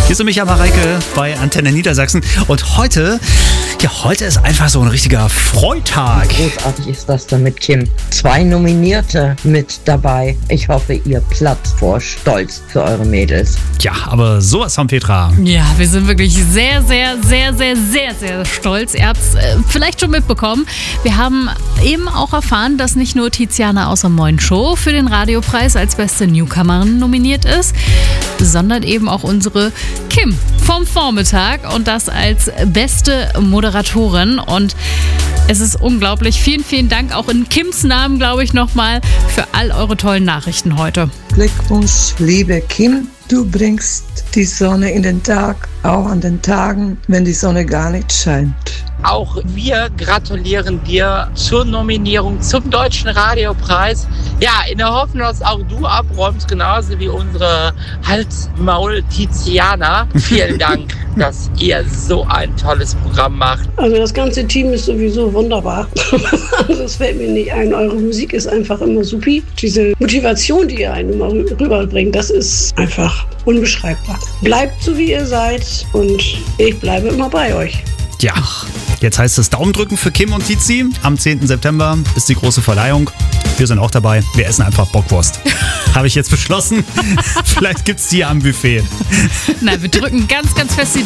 Hier ist Micha Mareike bei Antenne Niedersachsen und heute ist einfach so ein richtiger Freitag. Großartig ist das da mit Kim. 2 Nominierte mit dabei. Ich hoffe, ihr platzt vor Stolz für eure Mädels. Ja, aber sowas von Petra. Ja, wir sind wirklich sehr, sehr, sehr, sehr, sehr, sehr stolz. Ihr habt es vielleicht schon mitbekommen. Wir haben eben auch erfahren, dass nicht nur Tiziana aus der Moin Show für den Radiopreis als beste Newcomerin nominiert ist, sondern eben auch unsere Kim vom Vormittag und das als beste Moderatorin. Und es ist unglaublich. Vielen, vielen Dank auch in Kims Namen, glaube ich, nochmal für all eure tollen Nachrichten heute. Glückwunsch, liebe Kim. Du bringst die Sonne in den Tag, auch an den Tagen, wenn die Sonne gar nicht scheint. Auch wir gratulieren dir zur Nominierung zum Deutschen Radiopreis. Ja, in der Hoffnung, dass auch du abräumst, genauso wie unsere Hals-Maul-Tiziana. Vielen Dank, dass ihr so ein tolles Programm macht. Also das ganze Team ist sowieso wunderbar. Das fällt mir nicht ein. Eure Musik ist einfach immer supi. Diese Motivation, die ihr einen immer rüberbringt, das ist einfach unbeschreibbar. Bleibt so, wie ihr seid und ich bleibe immer bei euch. Ja, jetzt heißt es Daumen drücken für Kim und Tizi. Am 10. September ist die große Verleihung. Wir sind auch dabei. Wir essen einfach Bockwurst. Habe ich jetzt beschlossen. Vielleicht gibt's die am Buffet. Nein, wir drücken ganz, ganz fest die